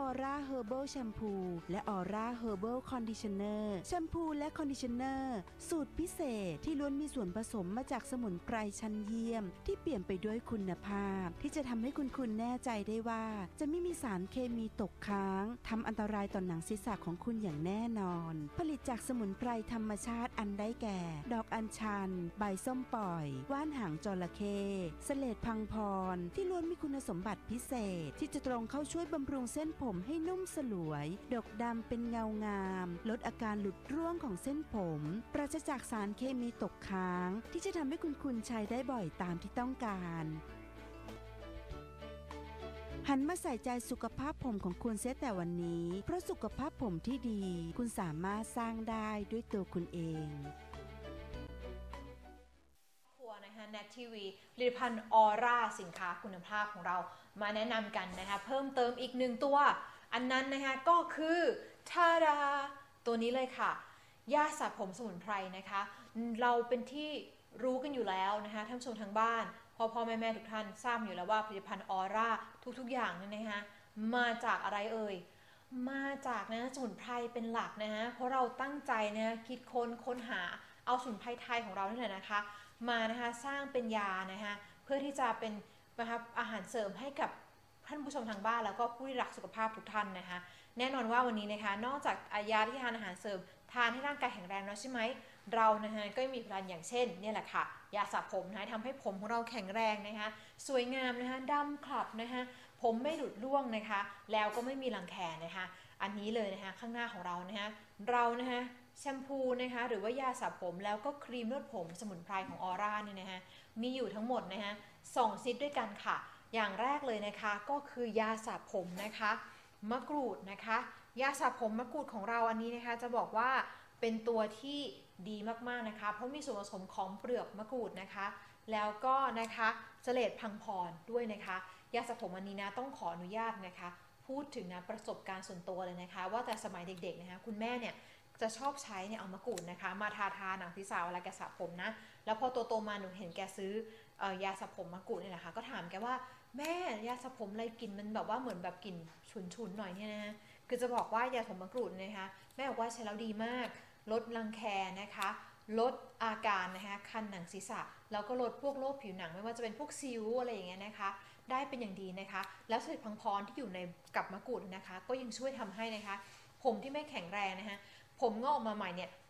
อร่าเฮอร์เบิลแชมพูและออร่าเฮอร์เบิลคอนดิชเนอร์แชมพูและคอนดิชเนอร์สูตรพิเศษที่ล้วนมีส่วนผสมมาจากสมุนไพรชั้นเยี่ยมที่เปี่ยมไปด้วยคุณภาพที่จะทำให้คุณแน่ใจได้ว่าจะไม่มีสารเคมีตกค้างทำอันตรายต่อหนังศีรษะของคุณอย่างแน่นอนผลิตจากสมุนไพรธรรมชาติอันได้แก่ดอกอัญชันใบส้มปล่อยว่านหางจระเข้เสลดพังพรที่ล้วนมีคุณสมบัติพิเศษที่จะตรงเข้าช่วยบำรุงเส้นผมให้นุ่มสลวยดกดำเป็นเงางามลดอาการหลุดร่วงของเส้นผมปราศจากสารเคมีตกค้างที่จะทำให้คุณใช้ได้บ่อยตามที่ต้องการหันมาใส่ใจสุขภาพผมของคุณเสียแต่วันนี้เพราะสุขภาพผมที่ดีคุณสามารถสร้างได้ด้วยตัวคุณเองนะคะ Nat TV ผลิตภัณฑ์ออร่าสินค้าคุณภาพของเรามาแนะนำกันนะคะเพิ่มเติมอีก1ตัวอันนั้นนะคะก็คือทาดาตัวนี้เลยค่ะยาสระผมสมุนไพรนะคะเราเป็นที่รู้กันอยู่แล้วนะคะท่านผู้ชมทางบ้านพ่อแม่ทุกท่านทราบอยู่แล้วว่าผลิตภัณฑ์ออร่าทุกๆอย่างนี่นะคะมาจากอะไรเอ่ยมาจากนะสมุนไพรเป็นหลักนะฮะเพราะเราตั้งใจนะคิดค้นหาเอาสมุนไพรไทยของเรานี่แหละนะคะมานะคะสร้างเป็นยานะคะเพื่อที่จะเป็นนะคะอาหารเสริมให้กับท่านผู้ชมทางบ้านแล้วก็ผู้ที่รักสุขภาพทุกท่านนะคะแน่นอนว่าวันนี้นะคะนอกจากยาที่ทานอาหารเสริมทานให้ร่างกายแข็งแรงแล้วใช่ไหมเรานะคะก็มีผลิตภัณฑ์อย่างเช่นนี่แหละค่ะยาสระผมนะคะทำให้ผมของเราแข็งแรงนะคะสวยงามนะคะดำขลับนะคะผมไม่หลุดร่วงนะคะแล้วก็ไม่มีรังแคนะคะอันนี้เลยนะคะข้างหน้าของเรานะคะแชมพูนะคะหรือว่ายาสระผมแล้วก็ครีมนวดผมสมุนไพรของออร่าเนี่ยนะคะมีอยู่ทั้งหมดนะคะ2 ชนิดด้วยกันค่ะอย่างแรกเลยนะคะก็คือยาสระผมนะคะมะกรูดนะคะยาสระผมมะกรูดของเราอันนี้นะคะจะบอกว่าเป็นตัวที่ดีมากๆนะคะเพราะมีส่วนผสมของเปลือกมะกรูดนะคะแล้วก็นะคะเสลดพังพรด้วยนะคะยาสระผมอันนี้นะต้องขออนุญาตนะคะพูดถึงนะประสบการณ์ส่วนตัวเลยนะคะว่าแต่สมัยเด็กๆนะคะคุณแม่เนี่ยจะชอบใช้เนี่ยเอามะกรูดนะคะมาทาหนังศีรษะเวลาแกสระผมนะแล้วพอโตมาหนูเห็นแกซื้อยาสระผมมะกรูดนี่แหละค่ะก็ถามแกว่าแม่ยาสระผมอะไรกลิ่นมันแบบว่าเหมือนแบบกลิ่นฉุนๆหน่อยเนี่ยนะคือจะบอกว่ายาสระผมมะกรูดนะคะแม่บอกว่าใช้แล้วดีมากลดรังแคนะคะลดอาการนะคะคันหนังศีรษะแล้วก็ลดพวกโรคผิวหนังไม่ว่าจะเป็นพวกซิวอะไรอย่างเงี้ยนะคะได้เป็นอย่างดีนะคะแล้วเสลดพังพรที่อยู่ในกับมะกรูดนะคะก็ยังช่วยทำให้นะคะผมที่ไม่แข็งแรงนะคะผมงอกออกมาใหม่เนี่ย